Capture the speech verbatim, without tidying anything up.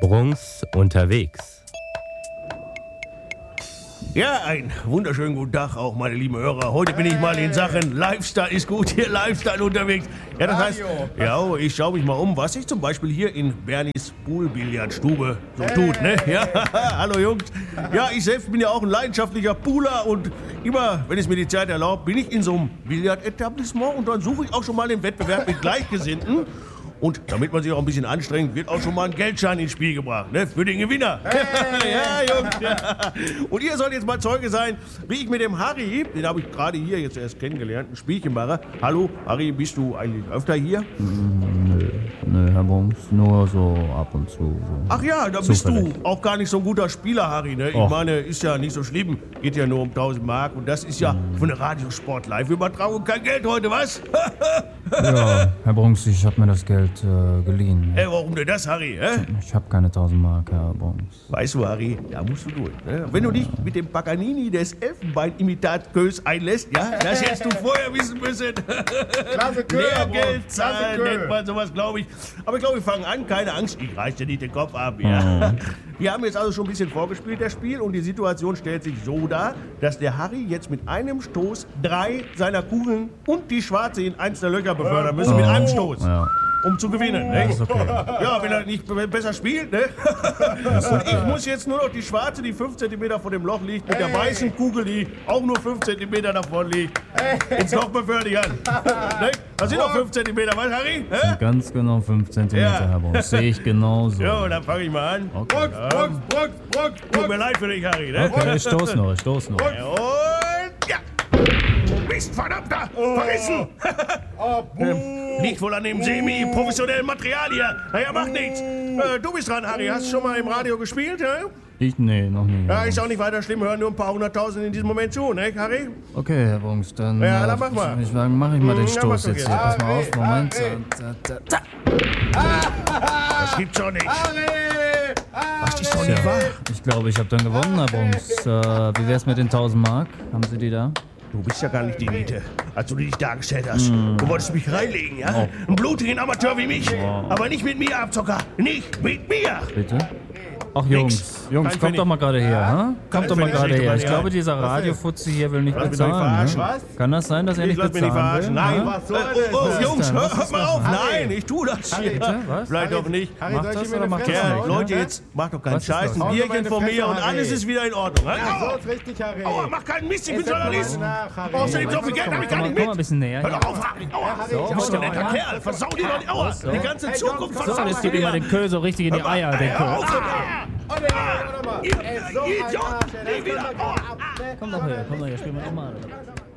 Bruns unterwegs. Ja, einen wunderschönen guten Tag auch, meine lieben Hörer. Heute bin ich mal in Sachen Lifestyle ist gut, hier Lifestyle unterwegs. Ja, das heißt, ja, ich schaue mich mal um, was sich zum Beispiel hier in Bernis Poolbillardstube so tut, ne? Ja, hallo Jungs. Ja, ich selbst bin ja auch ein leidenschaftlicher Pooler und immer, wenn es mir die Zeit erlaubt, bin ich in so einem Billardetablissement und dann suche ich auch schon mal den Wettbewerb mit Gleichgesinnten. Und damit man sich auch ein bisschen anstrengt, wird auch schon mal ein Geldschein ins Spiel gebracht, ne? Für den Gewinner. Hey. Ja, Jungs. Ja. Und ihr sollt jetzt mal Zeuge sein, wie ich mit dem Harry, den habe ich gerade hier jetzt erst kennengelernt, ein Spielchen mache. Hallo, Harry, bist du eigentlich öfter hier? Nö, nö, Herr Bruns, nur so ab und zu. So. Ach ja, da bist Zufällig. Du auch gar nicht so ein guter Spieler, Harry, ne? Ich Och. meine, ist ja nicht so schlimm, geht ja nur um tausend Mark und das ist ja für eine Radiosport-Live-Übertragung kein Geld heute, was? Ja, Herr Bruns, ich habe mir das Geld äh, geliehen. Hey, warum denn das, Harry? Hä? Ich habe keine tausend Mark, Herr Bruns. Weißt du, Harry, da musst du durch. Ne? Wenn du dich mit dem Paganini des Elfenbein-Imitat-Kös einlässt, ja, das hättest du vorher wissen müssen. Klasse Kö, Lehrgeld zahlen, nennt man sowas, glaube ich. Aber ich glaube, wir fangen an, keine Angst, ich reiß dir nicht den Kopf ab. Ja. Oh. Wir haben jetzt also schon ein bisschen vorgespielt, das Spiel, und die Situation stellt sich so dar, dass der Harry jetzt mit einem Stoß drei seiner Kugeln und die schwarze in eins der Löcher befördern müssen, oh. mit einem Stoß. Ja. Um zu gewinnen, ne? Okay. Ja, wenn er nicht besser spielt, ne? Okay. Und ich muss jetzt nur noch die schwarze, die fünf Zentimeter vor dem Loch liegt, mit der weißen Kugel, die auch nur fünf Zentimeter davon liegt, ins Loch befördern. Ne? Das sind noch fünf Zentimeter, was, Harry? Sind ganz genau fünf Zentimeter, ja. Herr Bruns. Sehe ich genauso. Ja, dann fange ich mal an. Okay. Brux, Brux, Brux, Brux, Tut mir leid für dich, Harry, ne? Okay, ich stoß noch, ich stoß noch. Und ja! Mist, verdammter! Oh. Verrissen! Oh, ähm, liegt wohl an dem semi-professionellen Material hier. Naja, macht nichts. Äh, du bist dran, Harry. Hast du schon mal im Radio gespielt, hä? Ich? Nee, noch nie. Ja, ist auch nicht weiter schlimm. Hören nur ein paar hunderttausend in diesem Moment zu, ne, Harry? Okay, Herr Bruns, dann... Ja, äh, dann mach mal. Ich, ich mach ich mal den Ja, Stoß mach jetzt doch hier. Pass mal auf, Moment. Harry. Da, da, da. Das gibt's doch nicht. Harry! Das ist doch nicht wahr. Ich glaube, ich habe dann gewonnen, Herr Bruns. Äh, wie wär's mit den tausend Mark? Haben Sie die da? Du bist ja gar nicht die Niete, als du dich dargestellt hast. Mm. Du wolltest mich reinlegen, ja? Oh. Einen blutigen Amateur wie mich. Oh. Aber nicht mit mir, Abzocker. Nicht mit mir. Bitte? Ach Jungs, Nix. Jungs, Kein kommt doch mal gerade her, ha? Kommt doch mal gerade her. Ich ja. glaube, dieser Radiofutzi hier will nicht Lass mich doch bezahlen. nicht Ne? verarschen. Kann das sein, dass er Ich nicht lass mich nicht bezahlen verarschen. will? Nein, ha? Was soll Oh, das? oh, Was Jungs, ist denn? hör, Was hört ist mal das? auf. Harry. Nein, ich tu das hier. Bitte? Was? Vielleicht doch nicht. Harry, Macht soll ich das ihm oder eine macht Fresse das Kerl, nicht? hauen? Leute, jetzt mach doch keinen Was ist Scheiß. das? Ein Hau mir Bierchen meine von mir Fresse, und alles Harry. ist wieder in Ordnung. Ja, Aua, so ist richtig, Harry. Aua, mach keinen Mist, ich bin Jetzt setz mal Journalist. nach, Harry. Außerdem so viel Geld habe ich gar Komm, nicht komm mal ein mit. bisschen näher. Hör Ja. doch auf, Harry. Aua, Harry, du bist so, ein netter ja. Kerl. Versau dir doch die Aua. So. Die ganze Hey, Zukunft komm, So, versaust jetzt du gib ihm mal dir. den Kö so richtig in die Eier, den Kö. Hör auf, Oh, nee, warte mal. Ihr Ey, so ein Idiot. Arsch, ey, Nie das wieder. kann man Aua. ab, ne? Komm doch her, komm doch her, spielen wir doch mal.